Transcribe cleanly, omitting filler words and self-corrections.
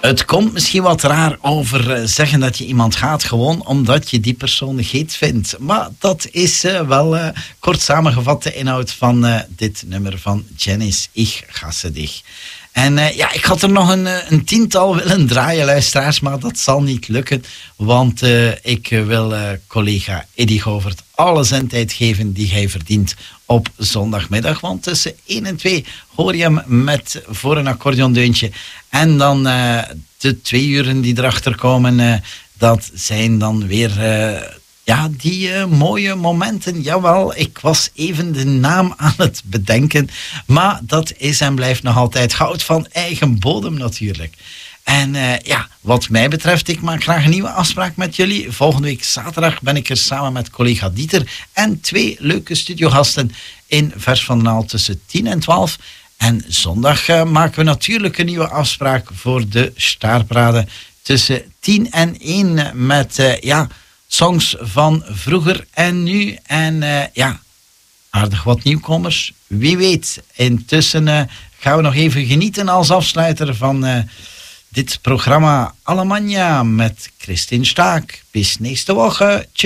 Het komt misschien wat raar over zeggen dat je iemand gaat gewoon omdat je die persoon heet vindt. Maar dat is wel kort samengevat de inhoud van dit nummer van Janis, Ich hasse dich. En ik had er nog een tiental willen draaien, luisteraars, maar dat zal niet lukken. Want ik wil collega Eddy Govert alle zendtijd geven die hij verdient op zondagmiddag. Want tussen 1 en 2 hoor je hem met voor een accordeondeuntje. En dan de 2 uren die erachter komen, dat zijn dan weer die mooie momenten. Jawel, ik was even de naam aan het bedenken. Maar dat is en blijft nog altijd goud van eigen bodem natuurlijk. En wat mij betreft, ik maak graag een nieuwe afspraak met jullie. Volgende week zaterdag ben ik er samen met collega Dieter en 2 leuke studiogasten in Vers van den Naald tussen 10 en 12. En zondag maken we natuurlijk een nieuwe afspraak voor de Staarparade tussen 10 en 1 met songs van vroeger en nu. En aardig wat nieuwkomers. Wie weet. Intussen gaan we nog even genieten als afsluiter van dit programma Alemania met Christine Staak. Bis nächste Woche. Tschüss.